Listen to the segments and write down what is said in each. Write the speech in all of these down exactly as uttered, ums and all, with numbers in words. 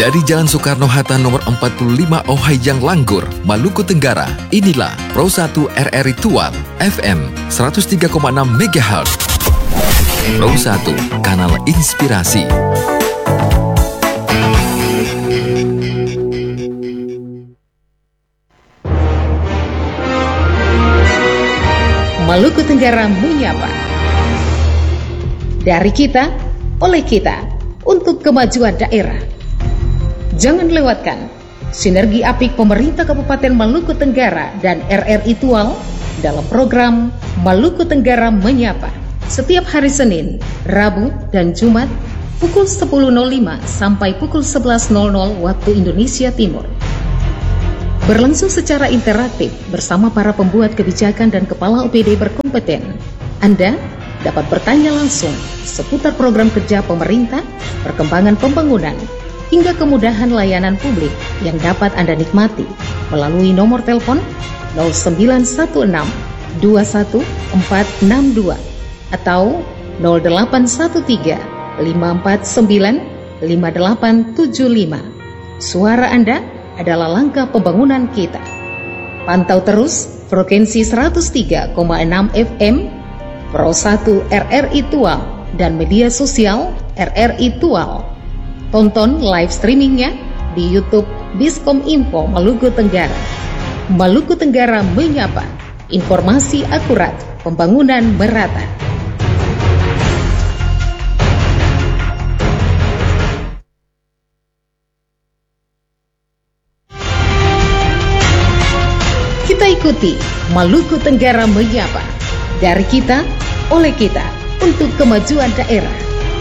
Dari Jalan Soekarno-Hatta nomor empat puluh lima Ohayang Langgur, Maluku Tenggara, inilah Pro satu R R I Tual F M seratus tiga koma enam megahertz. Pro satu, kanal inspirasi. Maluku Tenggara menyapa. Dari kita, oleh kita, untuk kemajuan daerah. Jangan lewatkan sinergi apik pemerintah Kabupaten Maluku Tenggara dan R R I Tual dalam program Maluku Tenggara Menyapa setiap hari Senin, Rabu, dan Jumat pukul sepuluh nol lima sampai pukul sebelas nol nol waktu Indonesia Timur. Berlangsung secara interaktif bersama para pembuat kebijakan dan kepala O P D berkompeten. Anda dapat bertanya langsung seputar program kerja pemerintah, perkembangan pembangunan, hingga kemudahan layanan publik yang dapat Anda nikmati melalui nomor telepon nol sembilan satu enam dua satu empat enam dua atau nol delapan satu tiga lima empat sembilan lima delapan tujuh lima. Suara Anda adalah langkah pembangunan kita. Pantau terus frekuensi seratus tiga koma enam F M Pro satu R R I Tual dan media sosial R R I Tual. Tonton live streamingnya di YouTube Biskom Info Maluku Tenggara. Maluku Tenggara menyapa, informasi akurat, pembangunan merata. Kita ikuti Maluku Tenggara menyapa. Dari kita, oleh kita, untuk kemajuan daerah.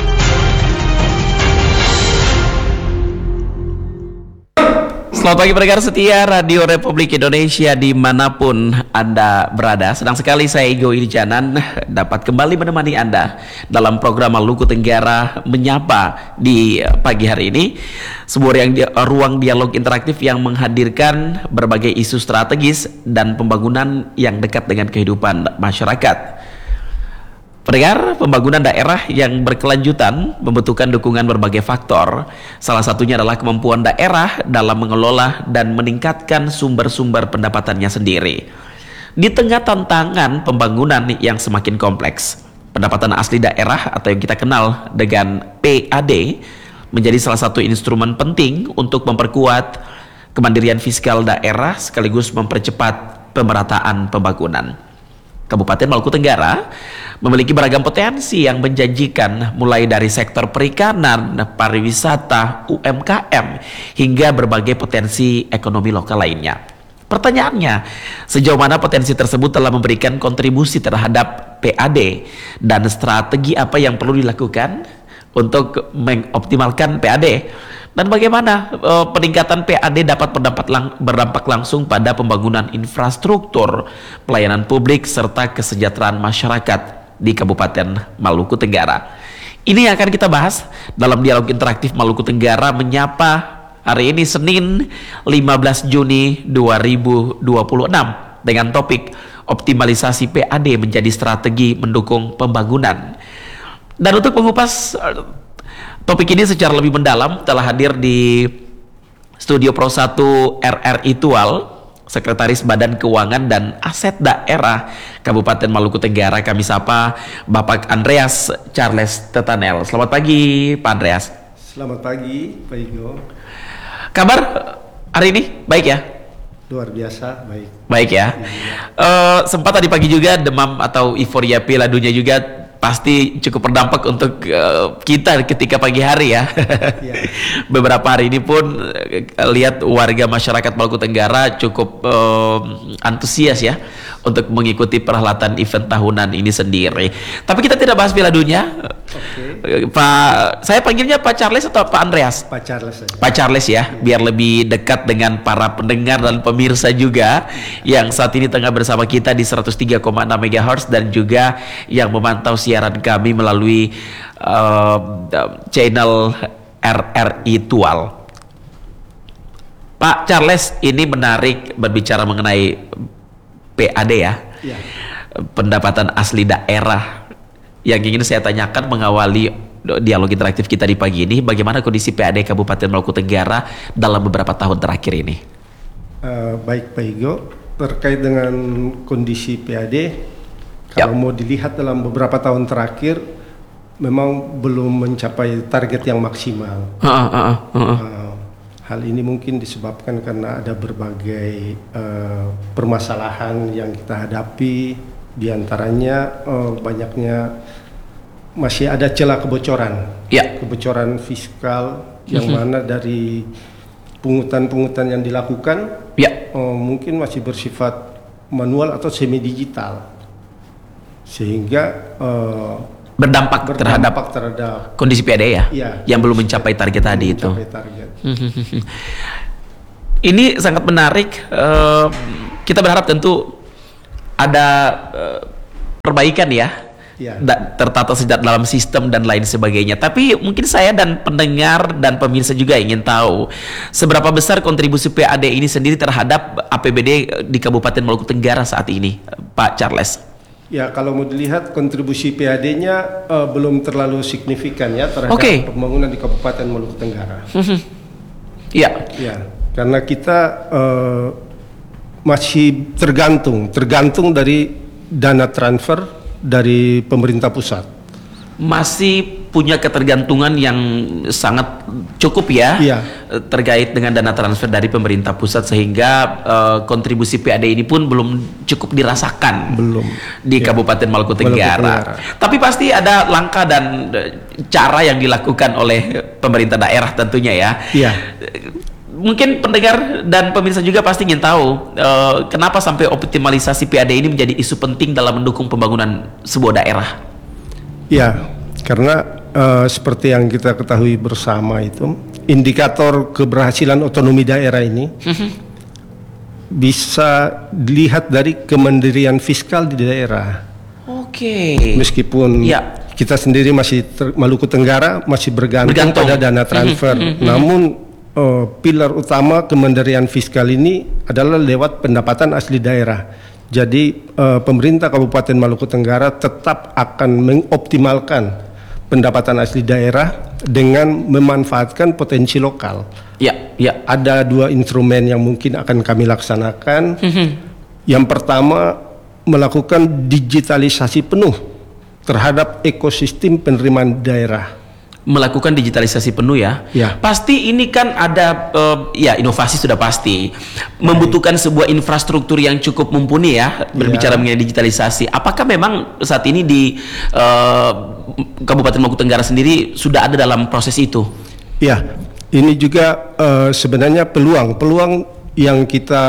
Selamat pagi pendengar setia Radio Republik Indonesia dimanapun Anda berada. Senang sekali saya Igo Irjanan dapat kembali menemani Anda dalam program Maluku Tenggara Menyapa di pagi hari ini. Sebuah yang di, ruang dialog interaktif yang menghadirkan berbagai isu strategis dan pembangunan yang dekat dengan kehidupan masyarakat. Pendengar, pembangunan daerah yang berkelanjutan membutuhkan dukungan berbagai faktor. Salah satunya adalah kemampuan daerah dalam mengelola dan meningkatkan sumber-sumber pendapatannya sendiri. Di tengah tantangan pembangunan yang semakin kompleks, pendapatan asli daerah atau yang kita kenal dengan P A D menjadi salah satu instrumen penting untuk memperkuat kemandirian fiskal daerah sekaligus mempercepat pemerataan pembangunan. Kabupaten Maluku Tenggara memiliki beragam potensi yang menjanjikan, mulai dari sektor perikanan, pariwisata, U M K M, hingga berbagai potensi ekonomi lokal lainnya. Pertanyaannya, sejauh mana potensi tersebut telah memberikan kontribusi terhadap P A D dan strategi apa yang perlu dilakukan untuk mengoptimalkan P A D? Dan bagaimana uh, peningkatan P A D dapat berdampak, lang berdampak langsung pada pembangunan infrastruktur, pelayanan publik, serta kesejahteraan masyarakat di Kabupaten Maluku Tenggara. Ini yang akan kita bahas dalam dialog interaktif Maluku Tenggara Menyapa hari ini Senin lima belas Juni dua ribu dua puluh enam dengan topik optimalisasi P A D menjadi strategi mendukung pembangunan. Dan untuk mengupas topik ini secara lebih mendalam telah hadir di studio Pro satu R R I Tual, Sekretaris Badan Keuangan dan Aset Daerah Kabupaten Maluku Tenggara. Kami sapa Bapak Andreas Charles Tetanel. Selamat pagi Pak Andreas. Selamat pagi Pak Igo. Kabar hari ini baik ya? Luar biasa baik. Baik ya. ya. Uh, sempat tadi pagi juga demam atau euforia Piala Dunia juga pasti cukup berdampak untuk uh, kita ketika pagi hari ya. Ya. Beberapa hari ini pun uh, lihat warga masyarakat Maluku Tenggara cukup uh, antusias ya untuk mengikuti perhelatan event tahunan ini sendiri. Tapi kita tidak bahas Piala Dunia. Okay. Pak, saya panggilnya Pak Charles atau Pak Andreas? Pak Charles saja. Pak Charles ya, ya, biar lebih dekat dengan para pendengar dan pemirsa juga yang saat ini tengah bersama kita di seratus tiga koma enam megahertz dan juga yang memantau siaran kami melalui uh, channel R R I Tual. Pak Charles, ini menarik berbicara mengenai P A D ya, ya. Pendapatan asli daerah. Yang ingin saya tanyakan mengawali dialog interaktif kita di pagi ini, bagaimana kondisi P A D Kabupaten Maluku Tenggara dalam beberapa tahun terakhir ini? Uh, baik Pak Igo, terkait dengan kondisi P A D, kalau Yap. mau dilihat dalam beberapa tahun terakhir, memang belum mencapai target yang maksimal. Uh, uh, uh, uh, uh. Uh, hal ini mungkin disebabkan karena ada berbagai uh, permasalahan yang kita hadapi, diantaranya uh, banyaknya masih ada celah kebocoran, Ya. kebocoran fiskal yang mana dari pungutan-pungutan yang dilakukan Ya. uh, mungkin masih bersifat manual atau semi digital, sehingga uh, Berdampak, terhadap berdampak terhadap kondisi P A D ya, Iya. yang belum mencapai target tadi itu. mencapai target. Ini sangat menarik. Eh, kita berharap tentu ada eh, perbaikan ya. Ya. Da- tertata sejak dalam sistem dan lain sebagainya. Tapi mungkin saya dan pendengar dan pemirsa juga ingin tahu seberapa besar kontribusi P A D ini sendiri terhadap A P B D di Kabupaten Maluku Tenggara saat ini, Pak Charles. Ya, kalau mau dilihat kontribusi P A D-nya uh, belum terlalu signifikan ya terhadap Oke. pembangunan di Kabupaten Maluku Tenggara. Ya, Ya, karena kita uh, masih tergantung, tergantung dari dana transfer dari pemerintah pusat. masih punya ketergantungan yang sangat cukup ya, Iya. eh, terkait dengan dana transfer dari pemerintah pusat, sehingga eh, kontribusi P A D ini pun belum cukup dirasakan Belum. di Ya. Kabupaten Maluku Maluku Tenggara. Tenggara. Tapi pasti ada langkah dan eh, cara yang dilakukan oleh pemerintah daerah tentunya ya. Iya. Mungkin pendengar dan pemirsa juga pasti ingin tahu eh, kenapa sampai optimalisasi P A D ini menjadi isu penting dalam mendukung pembangunan sebuah daerah. Ya, karena uh, seperti yang kita ketahui bersama itu, indikator keberhasilan otonomi daerah ini bisa dilihat dari kemandirian fiskal di daerah. Oke. Meskipun Ya. kita sendiri masih ter- Maluku Tenggara masih bergantung, Bergantung. pada dana transfer, namun uh, pilar utama kemandirian fiskal ini adalah lewat pendapatan asli daerah. Jadi uh, pemerintah Kabupaten Maluku Tenggara tetap akan mengoptimalkan pendapatan asli daerah dengan memanfaatkan potensi lokal. Ya, ya. Ada dua instrumen yang mungkin akan kami laksanakan. Yang pertama, melakukan digitalisasi penuh terhadap ekosistem penerimaan daerah. Melakukan digitalisasi penuh ya. Ya. Pasti ini kan ada eh, ya inovasi sudah pasti. Membutuhkan sebuah infrastruktur yang cukup mumpuni ya, berbicara mengenai digitalisasi. Apakah memang saat ini di eh, Kabupaten Maluku Tenggara sendiri sudah ada dalam proses itu? Ya, ini juga eh, sebenarnya peluang, peluang yang kita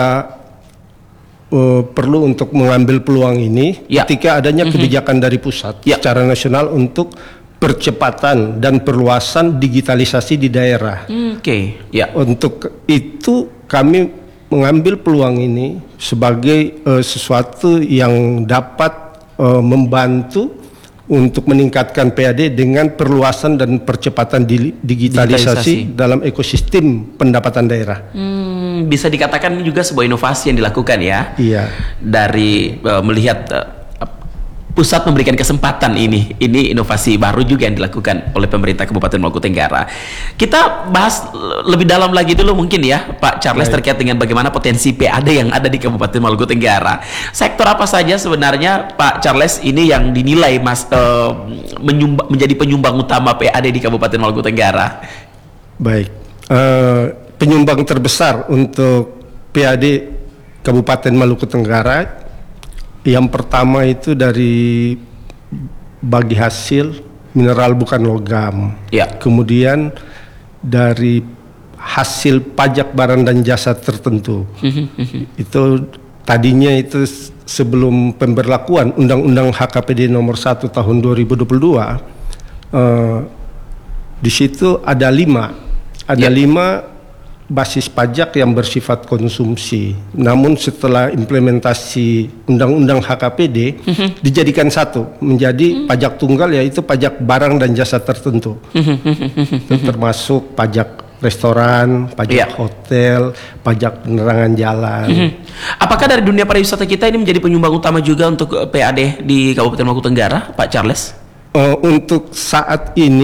eh, perlu untuk mengambil peluang ini Ya. ketika adanya kebijakan dari pusat Ya. secara nasional untuk percepatan dan perluasan digitalisasi di daerah. Oke, ya. Untuk itu kami mengambil peluang ini sebagai eh, sesuatu yang dapat eh, membantu untuk meningkatkan P A D dengan perluasan dan percepatan di- digitalisasi, Digitalisasi. dalam ekosistem pendapatan daerah. Hmm, bisa dikatakan ini juga sebuah inovasi yang dilakukan ya. Iya. Dari eh, melihat eh, pusat memberikan kesempatan ini, ini inovasi baru juga yang dilakukan oleh pemerintah Kabupaten Maluku Tenggara. Kita bahas lebih dalam lagi dulu mungkin ya, Pak Charles, Baik. terkait dengan bagaimana potensi P A D yang ada di Kabupaten Maluku Tenggara. Sektor apa saja sebenarnya, Pak Charles, ini yang dinilai mas eh, menyumba- menjadi penyumbang utama P A D di Kabupaten Maluku Tenggara? Baik. Eh, penyumbang terbesar untuk P A D Kabupaten Maluku Tenggara, yang pertama itu dari bagi hasil mineral bukan logam. Ya. Kemudian dari hasil pajak barang dan jasa tertentu. Itu tadinya itu s- sebelum pemberlakuan Undang-Undang H K P D nomor satu tahun dua ribu dua puluh dua, eh, di situ ada lima, ada Ya. lima basis pajak yang bersifat konsumsi. Namun setelah implementasi Undang-Undang H K P D dijadikan satu menjadi pajak tunggal, yaitu pajak barang dan jasa tertentu. Itu termasuk pajak restoran, pajak Iya. hotel, pajak penerangan jalan. Apakah dari dunia pariwisata kita ini menjadi penyumbang utama juga untuk eh, P A D di Kabupaten Maluku Tenggara, Pak Charles? Eh, untuk saat ini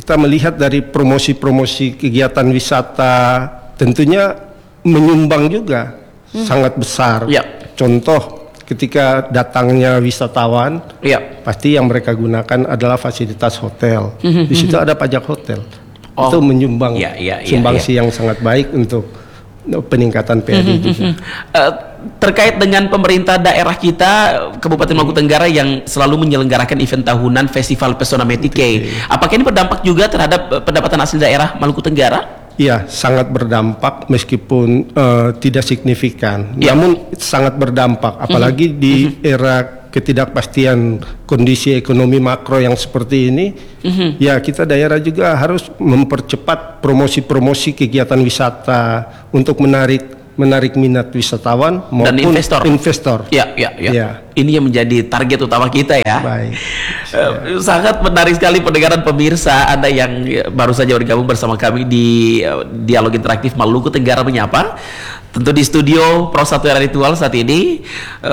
kita melihat dari promosi-promosi kegiatan wisata tentunya menyumbang juga hmm. sangat besar. Ya. Contoh ketika datangnya wisatawan, ya. pasti yang mereka gunakan adalah fasilitas hotel. Hmm. Di situ ada pajak hotel. Oh. Itu menyumbang ya, ya, ya, sumbangsi ya. yang sangat baik untuk peningkatan P A D hmm, juga. Uh, terkait dengan pemerintah daerah kita Kabupaten Maluku Tenggara yang selalu menyelenggarakan event tahunan Festival Pesona Metike, apakah ini berdampak juga terhadap pendapatan asli daerah Maluku Tenggara? Iya, sangat berdampak meskipun uh, tidak signifikan. Ya. Namun sangat berdampak, apalagi mm-hmm. di era ketidakpastian kondisi ekonomi makro yang seperti ini. Mm-hmm. Ya, kita daerah juga harus mempercepat promosi-promosi kegiatan wisata untuk menarik menarik minat wisatawan maupun dan investor. investor. Ya, ya, ya, ya. Ini yang menjadi target utama kita ya. Baik. Uh, sangat menarik sekali pendengaran pemirsa Anda yang baru saja bergabung bersama kami di uh, Dialog Interaktif Maluku Tenggara Menyapa. Tentu di studio Pro satu R R I Tual saat ini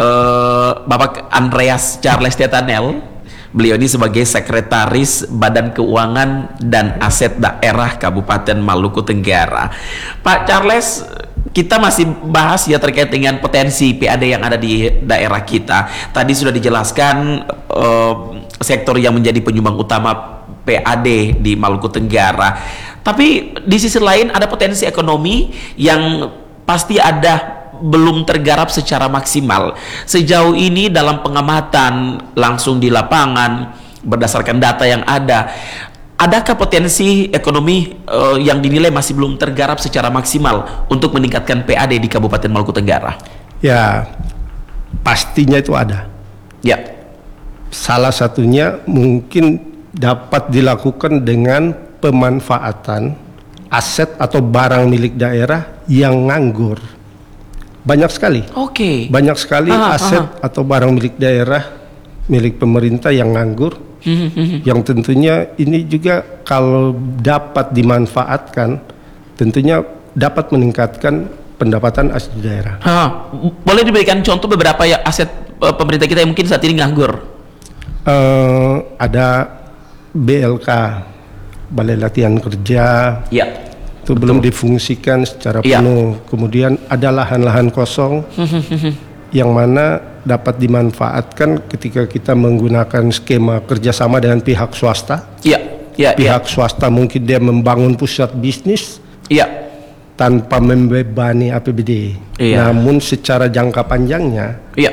uh, Bapak Andreas Charles Tetanel. Beliau ini sebagai Sekretaris Badan Keuangan dan Aset Daerah Kabupaten Maluku Tenggara. Pak Charles, kita masih bahas ya terkait dengan potensi P A D yang ada di daerah kita. Tadi sudah dijelaskan uh, sektor yang menjadi penyumbang utama P A D di Maluku Tenggara. Tapi di sisi lain ada potensi ekonomi yang pasti ada belum tergarap secara maksimal. Sejauh ini dalam pengamatan langsung di lapangan berdasarkan data yang ada, adakah potensi ekonomi uh, yang dinilai masih belum tergarap secara maksimal untuk meningkatkan P A D di Kabupaten Maluku Tenggara? Ya, pastinya itu ada. Ya. Salah satunya mungkin dapat dilakukan dengan pemanfaatan aset atau barang milik daerah yang nganggur. Banyak sekali. Oke. Okay. Banyak sekali aha, aset aha. atau barang milik daerah, milik pemerintah yang nganggur. Yang tentunya ini juga kalau dapat dimanfaatkan tentunya dapat meningkatkan pendapatan asli daerah. Ha, boleh diberikan contoh beberapa ya aset uh, pemerintah kita yang mungkin saat ini nganggur? Uh, ada B L K, Balai Latihan Kerja. Ya. Itu betul. Belum difungsikan secara ya. penuh. Kemudian ada lahan-lahan kosong yang mana dapat dimanfaatkan ketika kita menggunakan skema kerjasama dengan pihak swasta. Ya, ya, pihak ya. swasta mungkin dia membangun pusat bisnis, ya, tanpa membebani A P B D. Ya. Namun secara jangka panjangnya, ya,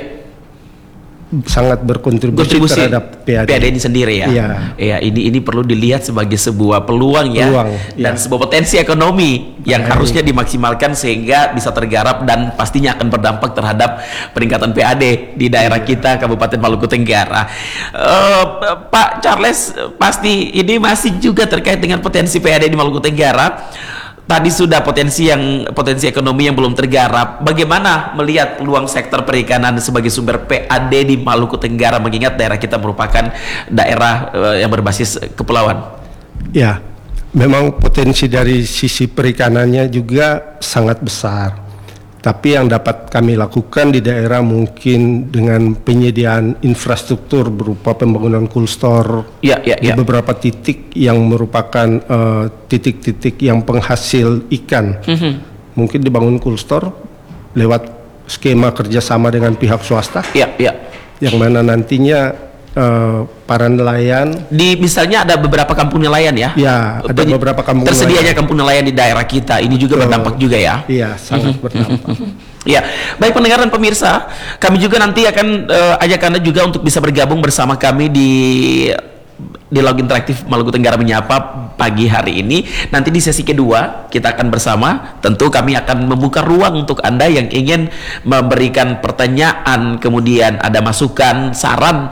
sangat berkontribusi terhadap P A D. P A D ini sendiri ya. Iya. Ya, ini ini perlu dilihat sebagai sebuah peluang ya, peluang, dan ya. sebuah potensi ekonomi yang Baik. harusnya dimaksimalkan sehingga bisa tergarap dan pastinya akan berdampak terhadap peningkatan P A D di daerah kita Kabupaten Maluku Tenggara. Uh, Pak Charles, pasti ini masih juga terkait dengan potensi P A D di Maluku Tenggara. Tadi sudah potensi yang potensi ekonomi yang belum tergarap. Bagaimana melihat peluang sektor perikanan sebagai sumber P A D di Maluku Tenggara, mengingat daerah kita merupakan daerah uh, yang berbasis kepulauan? Ya, memang potensi dari sisi perikanannya juga sangat besar. Tapi yang dapat kami lakukan di daerah mungkin dengan penyediaan infrastruktur berupa pembangunan cool store ya, ya, ya. di beberapa titik yang merupakan titik-titik uh, yang penghasil ikan. Mm-hmm. Mungkin dibangun cool store lewat skema kerjasama dengan pihak swasta. Ya, ya. Yang mana nantinya Uh, para nelayan di misalnya ada beberapa kampung nelayan ya. Ya, ada Pen- beberapa kampung tersedianya nelayan. kampung nelayan di daerah kita. Ini juga uh, berdampak juga ya. Iya, sangat berdampak. Ya, baik pendengar dan pemirsa, kami juga nanti akan uh, ajak Anda juga untuk bisa bergabung bersama kami di Dialog Interaktif Maluku Tenggara Menyapa pagi hari ini. Nanti di sesi kedua kita akan bersama. Tentu kami akan membuka ruang untuk Anda yang ingin memberikan pertanyaan, kemudian ada masukan, saran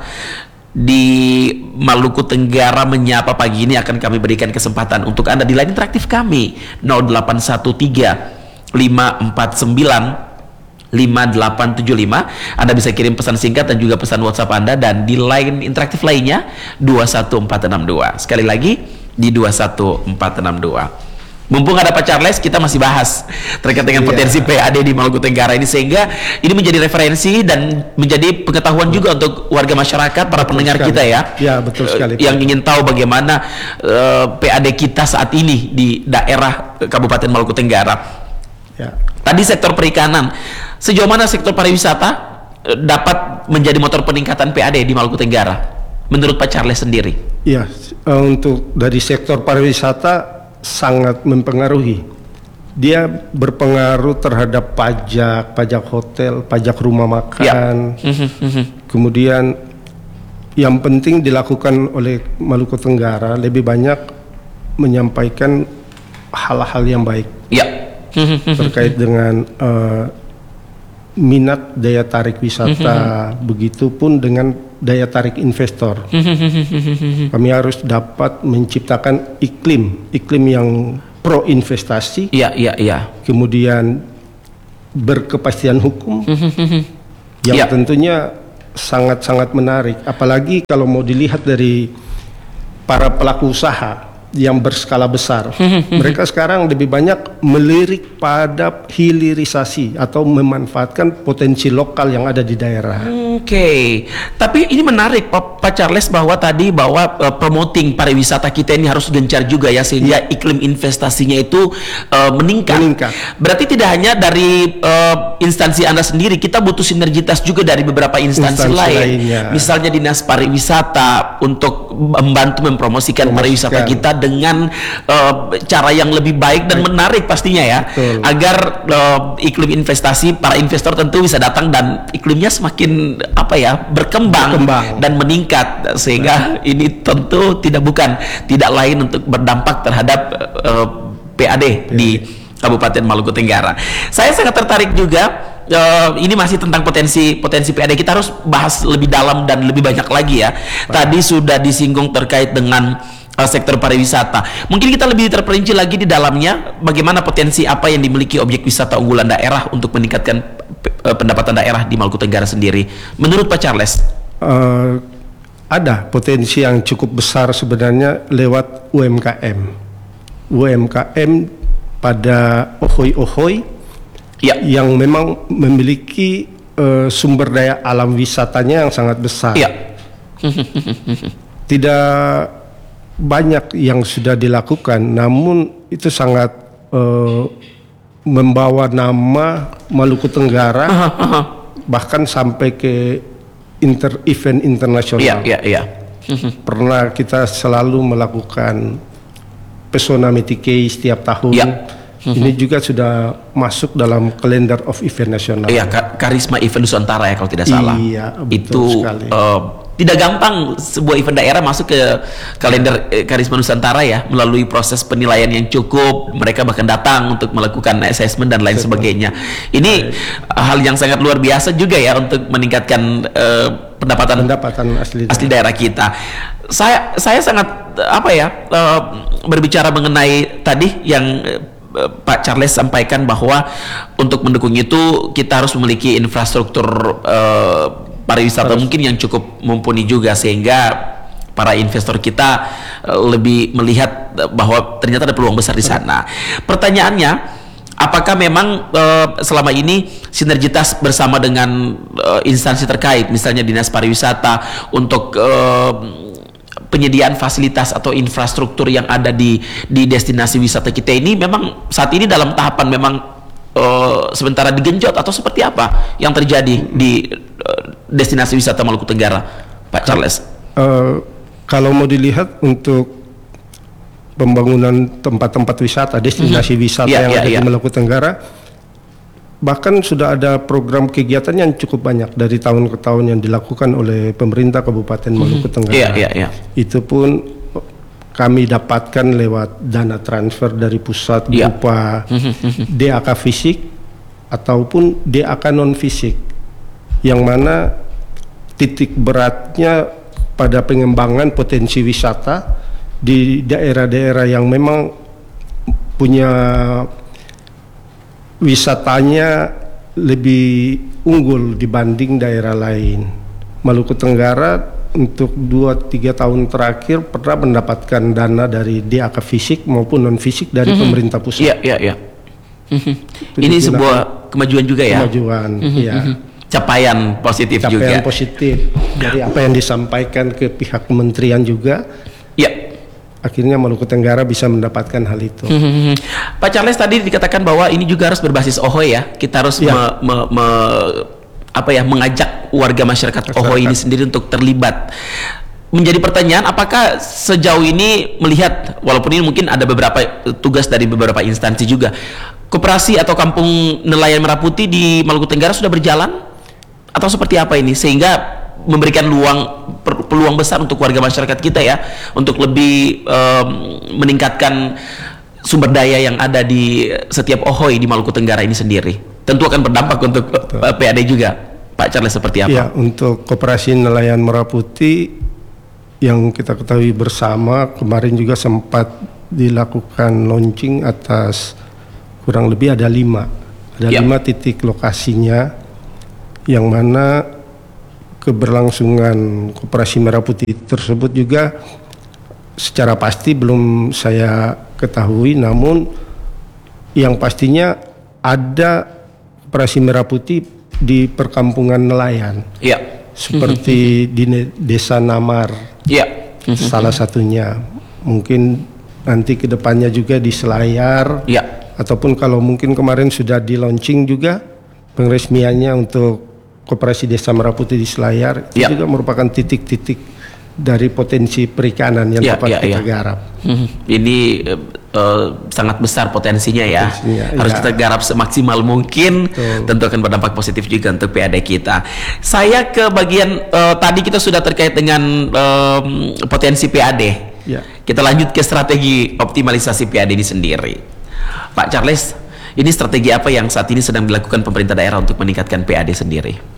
di Maluku Tenggara Menyapa pagi ini. Akan kami berikan kesempatan untuk Anda di line interaktif kami nol delapan satu tiga lima empat sembilan lima delapan tujuh lima. Anda bisa kirim pesan singkat dan juga pesan WhatsApp Anda, dan di line interaktif lainnya dua satu empat enam dua. Sekali lagi di dua satu empat enam dua. Mumpung ada Pak Charles, kita masih bahas terkait dengan Iya. potensi P A D di Maluku Tenggara ini, sehingga ini menjadi referensi dan menjadi pengetahuan juga untuk warga masyarakat, para Betul pendengar sekali. kita ya. Ya, betul sekali, Eh, Yang Pak. ingin tahu bagaimana eh, P A D kita saat ini di daerah eh, Kabupaten Maluku Tenggara. Ya. Tadi sektor perikanan, sejauh mana sektor pariwisata eh, dapat menjadi motor peningkatan P A D di Maluku Tenggara menurut Pak Charles sendiri? Ya, eh, untuk dari sektor pariwisata sangat mempengaruhi. Dia berpengaruh terhadap pajak, pajak hotel, pajak rumah makan. Kemudian yang penting dilakukan oleh Maluku Tenggara lebih banyak menyampaikan hal-hal yang baik Ya. terkait dengan eh, minat daya tarik wisata, begitupun dengan daya tarik investor. Kami harus dapat menciptakan iklim, iklim yang pro investasi, Iya, iya, iya. kemudian berkepastian hukum, yang Ya. tentunya sangat-sangat menarik. Apalagi kalau mau dilihat dari para pelaku usaha yang berskala besar, mereka sekarang lebih banyak melirik pada hilirisasi atau memanfaatkan potensi lokal yang ada di daerah. Oke, tapi ini menarik Pak, Pak Charles, bahwa tadi bahwa uh, promoting pariwisata kita ini harus gencar juga ya, sehingga iklim investasinya itu uh, meningkat. Meningkat. Berarti tidak hanya dari uh, instansi Anda sendiri, kita butuh sinergitas juga dari beberapa instansi, Instansi lain. lainnya. Misalnya Dinas Pariwisata untuk membantu mempromosikan Promosikan. pariwisata kita dengan uh, cara yang lebih baik dan menarik pastinya ya. Betul. Agar uh, iklim investasi, para investor tentu bisa datang dan iklimnya semakin apa ya, berkembang, Berkembang. dan meningkat, sehingga ini tentu tidak bukan tidak lain untuk berdampak terhadap uh, P A D di Kabupaten Maluku Tenggara. Saya sangat tertarik juga. Uh, ini masih tentang potensi potensi P A D, kita harus bahas lebih dalam dan lebih banyak lagi ya. Tadi sudah disinggung terkait dengan uh, sektor pariwisata. Mungkin kita lebih terperinci lagi di dalamnya, bagaimana potensi apa yang dimiliki objek wisata unggulan daerah untuk meningkatkan uh, pendapatan daerah di Maluku Tenggara sendiri. Menurut Pak Charles? Eh, ada potensi yang cukup besar sebenarnya lewat U M K M. U M K M pada ohoy-ohoy Ya. yang memang memiliki eh, sumber daya alam wisatanya yang sangat besar. Iya. Tidak banyak yang sudah dilakukan, namun itu sangat eh, membawa nama Maluku Tenggara bahkan sampai ke inter event internasional. Iya, iya, iya. Pernah kita selalu melakukan Pesona Metikei setiap tahun. Ya. Ini juga sudah masuk dalam kalender of event nasional. Iya, Ka- Karisma Event Nusantara ya kalau tidak salah. Iya, betul Itu sekali. eh, tidak gampang sebuah event daerah masuk ke kalender eh, Karisma Nusantara ya, melalui proses penilaian yang cukup. Mereka bahkan datang untuk melakukan assessment dan lain sebagainya. Ini hal yang sangat luar biasa juga ya untuk meningkatkan eh, pendapatan Pendapatan asli. asli daerah kita. Saya saya sangat eh, apa ya eh, berbicara mengenai tadi yang eh, Pak Charles sampaikan, bahwa untuk mendukung itu kita harus memiliki infrastruktur eh, pariwisata mungkin yang cukup mumpuni juga, sehingga para investor kita eh, lebih melihat eh, bahwa ternyata ada peluang besar di sana. Pertanyaannya, apakah memang eh, selama ini sinergitas bersama dengan eh, instansi terkait, misalnya Dinas Pariwisata, untuk eh, penyediaan fasilitas atau infrastruktur yang ada di di destinasi wisata kita ini memang saat ini dalam tahapan memang uh, sementara digenjot, atau seperti apa yang terjadi di uh, destinasi wisata Maluku Tenggara, Pak Charles? Eh, kalau mau dilihat untuk pembangunan tempat-tempat wisata, destinasi wisata Iya, yang iya, ada iya. di Maluku Tenggara, bahkan sudah ada program kegiatan yang cukup banyak dari tahun ke tahun yang dilakukan oleh pemerintah Kabupaten Maluku Tenggara. Iya, iya, iya. Itu pun kami dapatkan lewat dana transfer dari pusat Iya. berupa D A K fisik ataupun D A K non fisik, yang mana titik beratnya pada pengembangan potensi wisata di daerah-daerah yang memang punya wisatanya lebih unggul dibanding daerah lain. Maluku Tenggara untuk dua tiga tahun terakhir pernah mendapatkan dana dari D A K fisik maupun non fisik dari mm-hmm. pemerintah pusat. Iya, iya, iya. Mm-hmm. Ini sebuah kemajuan juga ya. Kemajuan, mm-hmm. ya. Capaian positif Capaian juga. Capaian positif dari apa yang disampaikan ke pihak kementerian juga. Iya. Akhirnya Maluku Tenggara bisa mendapatkan hal itu. Hmm, Pak Charles tadi dikatakan bahwa ini juga harus berbasis Ohoy ya. Kita harus ya. me, me, me, apa ya mengajak warga masyarakat, masyarakat Ohoy ini sendiri untuk terlibat. Menjadi pertanyaan, apakah sejauh ini melihat, walaupun ini mungkin ada beberapa tugas dari beberapa instansi juga, koperasi atau kampung nelayan Merah Putih di Maluku Tenggara sudah berjalan atau seperti apa ini sehingga memberikan luang peluang besar untuk warga masyarakat kita ya untuk lebih um, meningkatkan sumber daya yang ada di setiap Ohoy di Maluku Tenggara ini sendiri. Tentu akan berdampak untuk uh, P A D juga. Pak Charles, seperti apa? Ya, untuk koperasi nelayan Merah Putih yang kita ketahui bersama kemarin juga sempat dilakukan launching atas kurang lebih ada lima ada ya. lima titik lokasinya yang mana keberlangsungan koperasi Merah Putih tersebut juga secara pasti belum saya ketahui, namun yang pastinya ada koperasi Merah Putih di perkampungan nelayan, ya. Seperti di Desa Namar, ya. Salah satunya. Mungkin nanti kedepannya juga di Selayar, ya. Ataupun kalau mungkin kemarin sudah di launching juga penresmiannya untuk Koperasi Desa Merah Putih di Selayar, ya. Itu juga merupakan titik-titik dari potensi perikanan yang ya, dapat ya, kita ya. garap. Hmm, ini uh, sangat besar potensinya ya. Potensinya, harus ya. Kita garap semaksimal mungkin. Betul. Tentu akan berdampak positif juga untuk P A D kita. Saya ke bagian uh, tadi kita sudah terkait dengan um, potensi P A D. Ya. Kita lanjut ke strategi optimalisasi P A D ini sendiri. Pak Charles, ini strategi apa yang saat ini sedang dilakukan pemerintah daerah untuk meningkatkan P A D sendiri?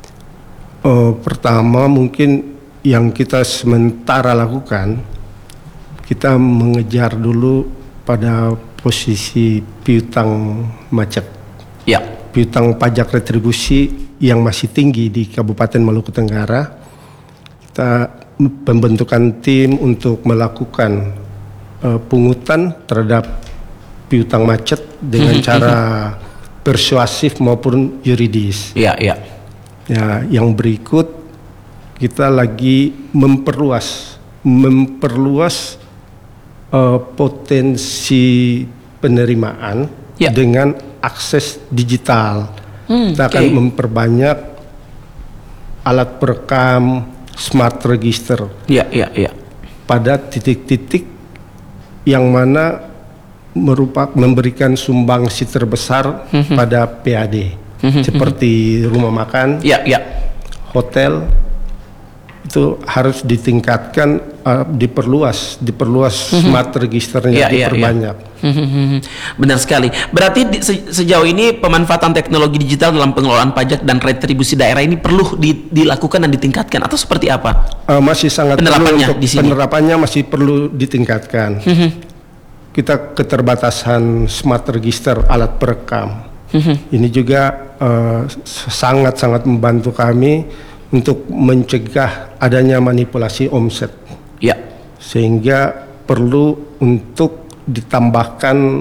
Oh, pertama mungkin yang kita sementara lakukan, kita mengejar dulu pada posisi piutang macet, ya. Piutang pajak retribusi yang masih tinggi di Kabupaten Maluku Tenggara. Kita pembentukan tim untuk melakukan uh, pungutan terhadap piutang macet dengan cara persuasif maupun yuridis. Ya, ya. Ya, yang berikut kita lagi memperluas, memperluas uh, potensi penerimaan ya. Dengan akses digital. Hmm, kita akan okay. memperbanyak alat perekam, smart register. Ya, ya, ya. Pada titik-titik yang mana merupakan memberikan sumbangsi terbesar mm-hmm. pada P A D, mm-hmm. seperti rumah makan, ya, ya. hotel, itu harus ditingkatkan, uh, diperluas, diperluas mm-hmm. smart registernya, ya, diperbanyak. Ya, ya. Mm-hmm. Benar sekali. Berarti di, se, sejauh ini pemanfaatan teknologi digital dalam pengelolaan pajak dan retribusi daerah ini perlu di, dilakukan dan ditingkatkan atau seperti apa? Uh, masih sangat penerapannya perlu untuk di sini. Penerapannya masih perlu ditingkatkan. Mm-hmm. Kita keterbatasan smart register alat perekam. Mm-hmm. Ini juga uh, sangat-sangat membantu kami untuk mencegah adanya manipulasi omset. Ya. Sehingga perlu untuk ditambahkan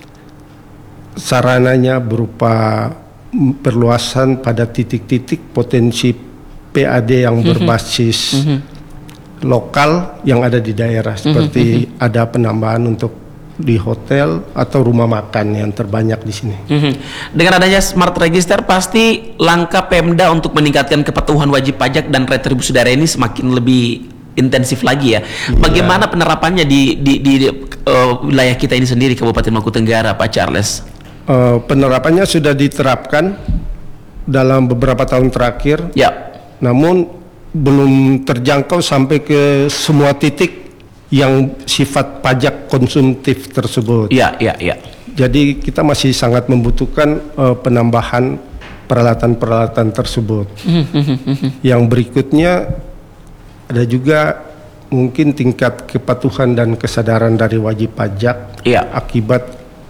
sarananya berupa perluasan pada titik-titik potensi P A D yang mm-hmm. berbasis mm-hmm. lokal yang ada di daerah, seperti mm-hmm. ada penambahan untuk di hotel atau rumah makan yang terbanyak di sini. Mm-hmm. Dengan adanya smart register, pasti langkah Pemda untuk meningkatkan kepatuhan wajib pajak dan retribusi daerah ini semakin lebih intensif lagi ya. Yeah. Bagaimana penerapannya di di, di, di uh, wilayah kita ini sendiri, Kabupaten Maluku Tenggara, Pak Charles? Uh, penerapannya sudah diterapkan dalam beberapa tahun terakhir. Ya. Yeah. Namun belum terjangkau sampai ke semua titik yang sifat pajak konsumtif tersebut. Iya, iya, iya. Jadi kita masih sangat membutuhkan uh, penambahan peralatan-peralatan tersebut. Yang berikutnya ada juga mungkin tingkat kepatuhan dan kesadaran dari wajib pajak ya. Akibat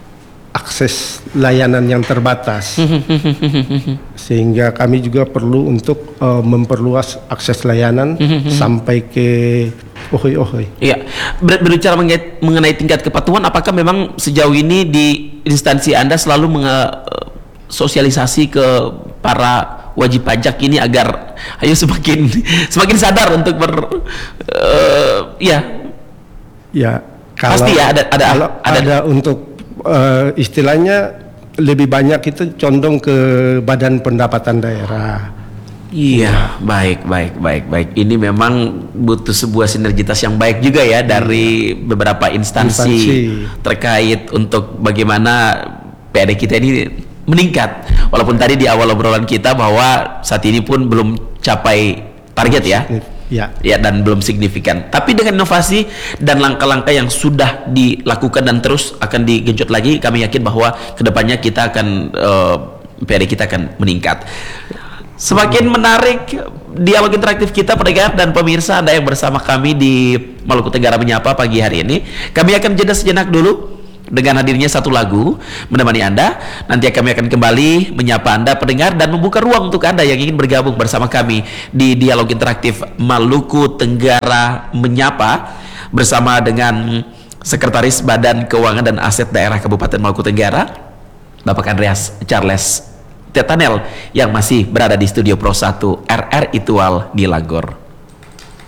akses layanan yang terbatas, sehingga kami juga perlu untuk uh, memperluas akses layanan sampai ke ohoi-ohoi. Iya, Ber- berbicara mengenai, mengenai tingkat kepatuhan, apakah memang sejauh ini di instansi Anda selalu mensosialisasi ke para wajib pajak ini agar ayo semakin semakin sadar untuk ber uh, ya Ya, kalau, pasti ya ada ada kalau ada, ada untuk uh, istilahnya lebih banyak itu condong ke badan pendapatan daerah. Iya, baik, baik, baik, baik. Ini memang butuh sebuah sinergitas yang baik juga ya dari beberapa instansi, Instansi. terkait untuk bagaimana P A D kita ini meningkat. Walaupun tadi di awal obrolan kita bahwa saat ini pun belum capai target ya. Ya. Ya, dan belum signifikan. Tapi dengan inovasi dan langkah-langkah yang sudah dilakukan dan terus akan digenjot lagi, kami yakin bahwa kedepannya kita akan uh, P A D kita akan meningkat. Semakin menarik dialog interaktif kita, pendengar dan pemirsa Anda yang bersama kami di Maluku Tenggara Menyapa pagi hari ini. Kami akan jeda sejenak dulu dengan hadirnya satu lagu menemani Anda. Nanti kami akan kembali menyapa Anda pendengar dan membuka ruang untuk Anda yang ingin bergabung bersama kami di dialog interaktif Maluku Tenggara Menyapa bersama dengan Sekretaris Badan Keuangan dan Aset Daerah Kabupaten Maluku Tenggara, Bapak Andreas Charles Tetanel, yang masih berada di studio Pro satu R R I Tual di Langgor.